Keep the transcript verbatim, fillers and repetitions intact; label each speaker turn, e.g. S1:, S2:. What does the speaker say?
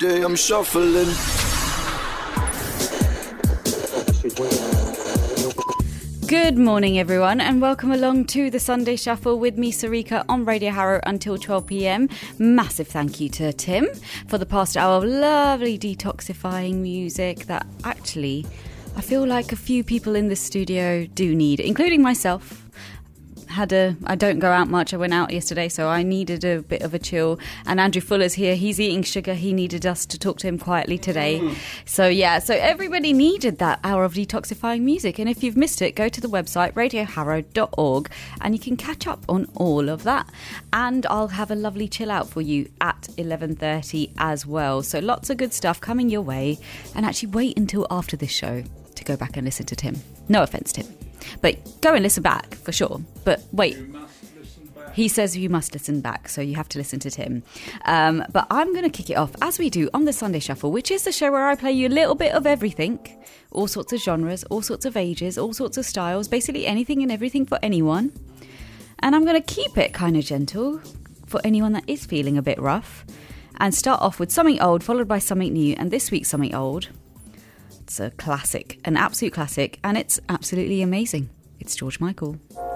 S1: day I'm shuffling.
S2: Good morning, everyone, and welcome along to the Sunday Shuffle with me, Sarika, on Radio Harrow until twelve p.m. Massive thank you to Tim for the past hour of lovely detoxifying music that actually I feel like a few people in this studio do need, including myself. Had a, I don't go out much. I went out yesterday, so I needed a bit of a chill. And Andrew Fuller's here. He's eating sugar. He needed us to talk to him quietly today. Mm. So yeah, so everybody needed that hour of detoxifying music. And if you've missed it, go to the website radio harrow dot org and you can catch up on all of that. And I'll have a lovely chill out for you at eleven thirty as well. So lots of good stuff coming your way. And actually wait until after this show to go back and listen to Tim. No offence, Tim. But go and listen back, for sure. But wait, he says you must listen back, so you have to listen to Tim. Um, but I'm going to kick it off, as we do on the Sunday Shuffle, which is the show where I play you a little bit of everything. All sorts of genres, all sorts of ages, all sorts of styles, basically anything and everything for anyone. And I'm going to keep it kind of gentle for anyone that is feeling a bit rough. And start off with something old, followed by something new. And this week's something old. It's a classic, an absolute classic, and it's absolutely amazing. It's George Michael.